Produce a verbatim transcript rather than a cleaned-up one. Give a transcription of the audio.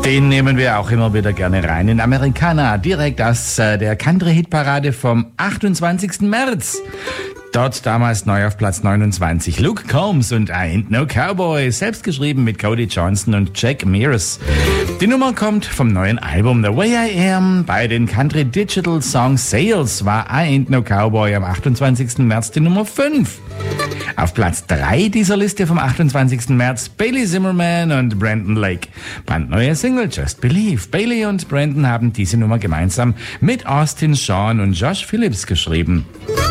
Den nehmen wir auch immer wieder gerne rein in Americana, direkt aus äh, der Country-Hitparade vom achtundzwanzigsten März. Dort damals neu auf Platz neunundzwanzig Luke Combs und I Ain't No Cowboy, selbst geschrieben mit Cody Johnson und Jack Mears. Die Nummer kommt vom neuen Album The Way I Am. Bei den Country Digital Song Sales war I Ain't No Cowboy am achtundzwanzigsten März die Nummer fünf. Auf Platz drei dieser Liste vom achtundzwanzigsten März Bailey Zimmerman und Brandon Lake. Brandneue Single Just Believe. Bailey und Brandon haben diese Nummer gemeinsam mit Austin Shawn und Josh Phillips geschrieben.